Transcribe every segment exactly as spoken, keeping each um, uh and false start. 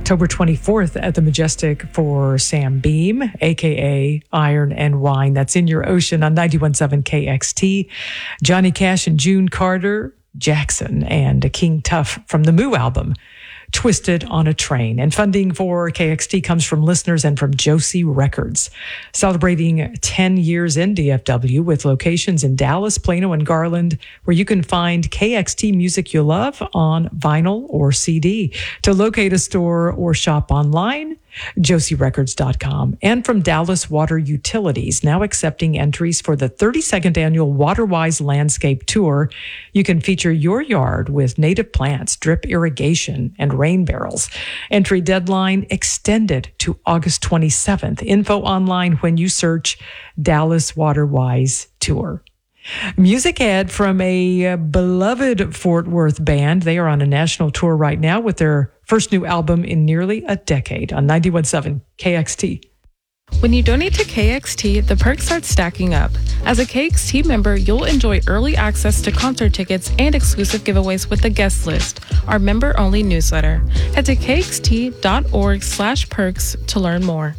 October twenty-fourth at the Majestic for Sam Beam, a k a. Iron and Wine. That's In Your Ocean on ninety-one point seven K X T. Johnny Cash and June Carter, Jackson, and King Tuff from the Moo album, Twisted on a Train. And funding for K X T comes from listeners and from Josie Records, celebrating ten years in D F W with locations in Dallas, Plano, and Garland, where you can find K X T music you love on vinyl or C D. To locate a store or shop online, josie records dot com. And from Dallas Water Utilities, now accepting entries for the thirty-second annual Waterwise Landscape Tour. You can feature your yard with native plants, drip irrigation, and rain barrels. Entry deadline extended to August twenty-seventh. Info online when you search Dallas Waterwise Tour. Music ad from a beloved Fort Worth band. They are on a national tour right now with their first new album in nearly a decade on ninety-one point seven K X T. When you donate to K X T, the perks start stacking up. As a K X T member, you'll enjoy early access to concert tickets and exclusive giveaways with the guest list, our member-only newsletter. Head to kxt.org slash perks to learn more.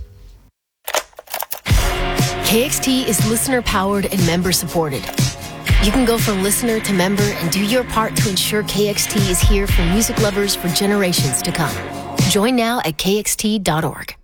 K X T is listener-powered and member-supported. You can go from listener to member and do your part to ensure K X T is here for music lovers for generations to come. Join now at K X T dot org.